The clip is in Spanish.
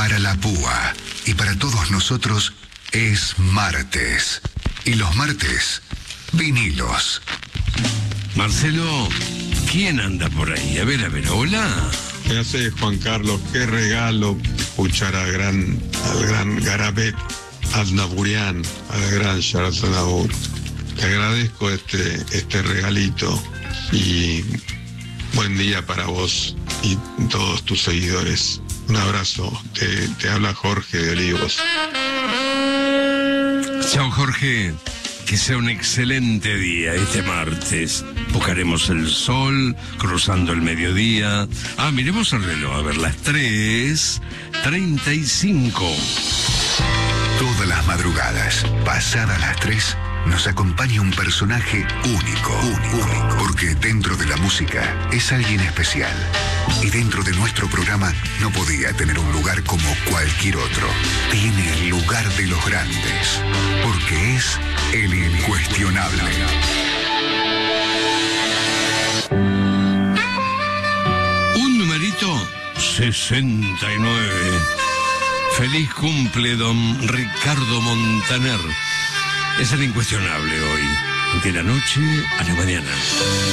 Para la púa y para todos nosotros es martes. Y los martes, vinilos. Marcelo, ¿quién anda por ahí? A ver, hola. ¿Qué haces, Juan Carlos? Qué regalo escuchar al gran Garabet Al-Naburian, al gran Sharat Al-Nabur. Te agradezco este regalito y buen día para vos y todos tus seguidores. Un abrazo. Te habla Jorge de Olivos. Chao, Jorge. Que sea un excelente día este martes. Buscaremos el sol, cruzando el mediodía. Miremos el reloj, a ver, las 3:35. Todas las madrugadas, pasadas las 3, nos acompaña un personaje único. Porque dentro de la música es alguien especial. Y dentro de nuestro programa no podía tener un lugar como cualquier otro. Tiene el lugar de los grandes. Porque es el incuestionable. Un numerito 69. Feliz cumple, don Ricardo Montaner. Es el incuestionable hoy. De la noche a la mañana.